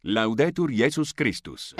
Laudetur Jesus Christus.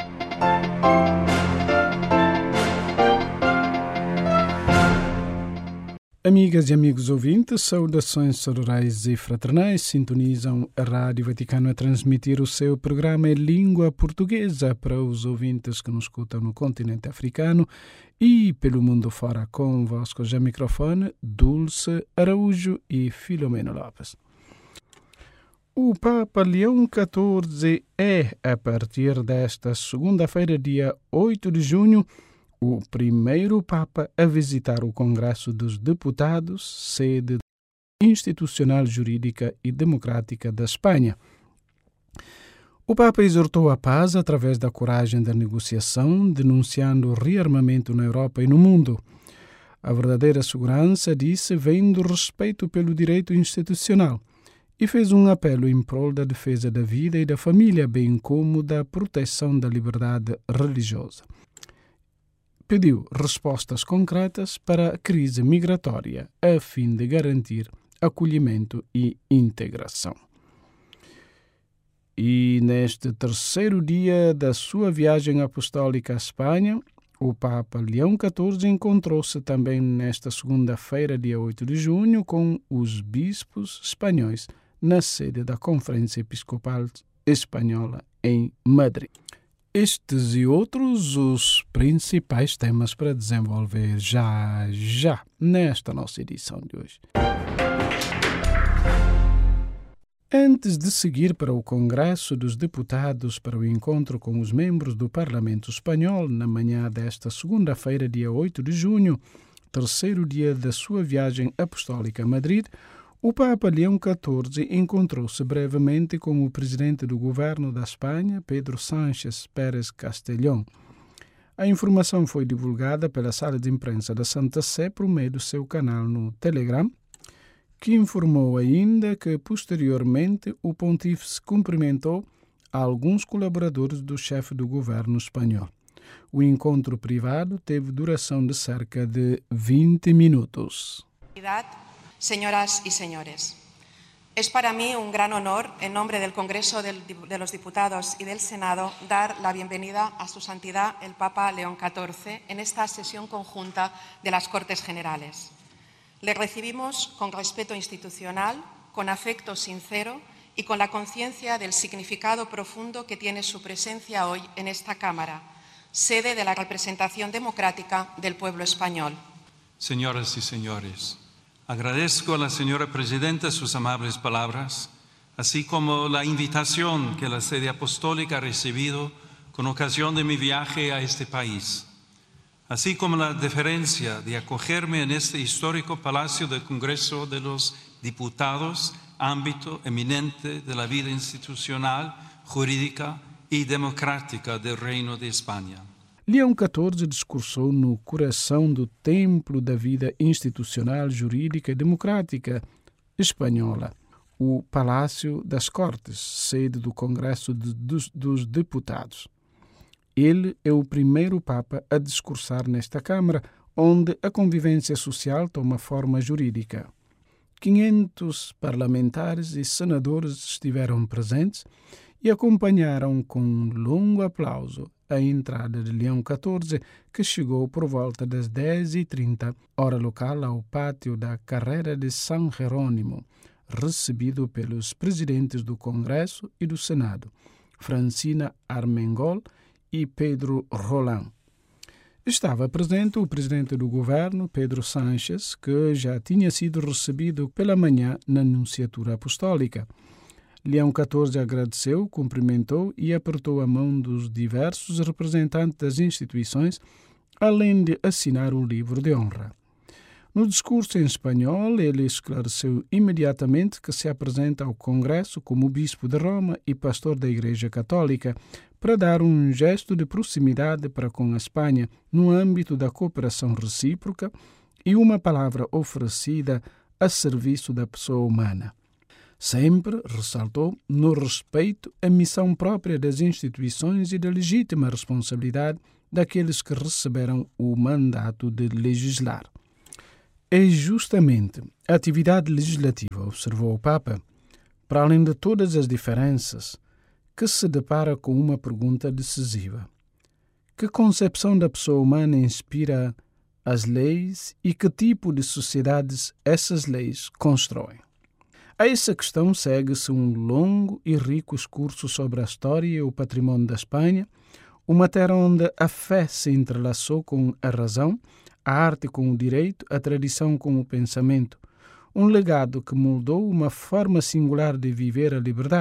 Amigas e amigos ouvintes, saudações sororais e fraternais. Sintonizam a Rádio Vaticano a transmitir o seu programa em língua portuguesa para os ouvintes que nos escutam no continente africano e pelo mundo fora. Convosco já microfone, Dulce Araújo e Filomeno Lopes. O Papa Leão XIV é, a partir desta segunda-feira, dia 8 de junho, o primeiro Papa a visitar o Congresso dos Deputados, sede institucional, jurídica e democrática da Espanha. O Papa exortou a paz através da coragem da negociação, denunciando o rearmamento na Europa e no mundo. A verdadeira segurança, disse, vem do respeito pelo direito institucional e fez um apelo em prol da defesa da vida e da família, bem como da proteção da liberdade religiosa. Pediu respostas concretas para a crise migratória, a fim de garantir acolhimento e integração. E neste terceiro dia da sua viagem apostólica à Espanha, o Papa Leão XIV encontrou-se também nesta segunda-feira, dia 8 de junho, com os bispos espanhóis na sede da Conferência Episcopal Espanhola em Madrid. Estes e outros os principais temas para desenvolver já nesta nossa edição de hoje. Antes de seguir para o Congresso dos Deputados para o encontro com os membros do Parlamento Espanhol na manhã desta segunda-feira, dia 8 de junho, terceiro dia da sua viagem apostólica a Madrid, o Papa Leão XIV encontrou-se brevemente com o presidente do governo da Espanha, Pedro Sánchez Pérez Castellón. A informação foi divulgada pela sala de imprensa da Santa Sé por meio do seu canal no Telegram, que informou ainda que, posteriormente, o pontífice cumprimentou alguns colaboradores do chefe do governo espanhol. O encontro privado teve duração de cerca de 20 minutos. Señoras y señores, es para mí un gran honor, en nombre del Congreso de los Diputados y del Senado, dar la bienvenida a Su Santidad el Papa León XIV en esta sesión conjunta de las Cortes Generales. Le recibimos con respeto institucional, con afecto sincero y con la conciencia del significado profundo que tiene su presencia hoy en esta Cámara, sede de la representación democrática del pueblo español. Señoras y señores, agradezco a la señora Presidenta sus amables palabras, así como la invitación que la sede apostólica ha recibido con ocasión de mi viaje a este país, así como la deferencia de acogerme en este histórico Palacio del Congreso de los Diputados, ámbito eminente de la vida institucional, jurídica y democrática del Reino de España. Leão XIV discursou no coração do templo da vida institucional, jurídica e democrática espanhola, o Palácio das Cortes, sede do Congresso dos Deputados. Ele é o primeiro Papa a discursar nesta Câmara, onde a convivência social toma forma jurídica. 500 parlamentares e senadores estiveram presentes e acompanharam com um longo aplauso a entrada de Leão XIV, que chegou por volta das 10h30, hora local, ao pátio da Carreira de San Jerónimo, recebido pelos presidentes do Congresso e do Senado, Francina Armengol e Pedro Roland. Estava presente o presidente do governo, Pedro Sánchez, que já tinha sido recebido pela manhã na Nunciatura Apostólica. Leão XIV agradeceu, cumprimentou e apertou a mão dos diversos representantes das instituições, além de assinar o livro de honra. No discurso em espanhol, ele esclareceu imediatamente que se apresenta ao Congresso como bispo de Roma e pastor da Igreja Católica, para dar um gesto de proximidade para com a Espanha no âmbito da cooperação recíproca e uma palavra oferecida a serviço da pessoa humana. Sempre, ressaltou, no respeito à missão própria das instituições e da legítima responsabilidade daqueles que receberam o mandato de legislar. É justamente a atividade legislativa, observou o Papa, para além de todas as diferenças, que se depara com uma pergunta decisiva. Que concepção da pessoa humana inspira as leis e que tipo de sociedades essas leis constroem? A essa questão segue-se um longo e rico discurso sobre a história e o patrimônio da Espanha, uma terra onde a fé se entrelaçou com a razão, a arte com o direito, a tradição com o pensamento, um legado que moldou uma forma singular de viver a liberdade